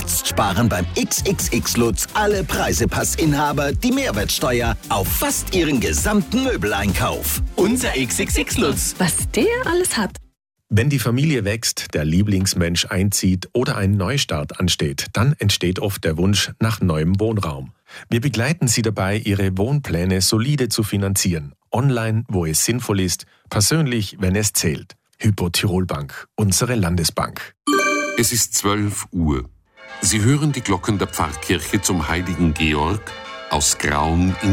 Jetzt sparen beim XXX Lutz alle Preisepassinhaber die Mehrwertsteuer auf fast ihren gesamten Möbeleinkauf. Unser XXX Lutz. Was der alles hat. Wenn die Familie wächst, der Lieblingsmensch einzieht oder ein Neustart ansteht, dann entsteht oft der Wunsch nach neuem Wohnraum. Wir begleiten Sie dabei, Ihre Wohnpläne solide zu finanzieren. Online, wo es sinnvoll ist, persönlich, wenn es zählt. Hypo Tirol Bank, unsere Landesbank. Es ist 12 Uhr. Sie hören die Glocken der Pfarrkirche zum Heiligen Georg aus Graun in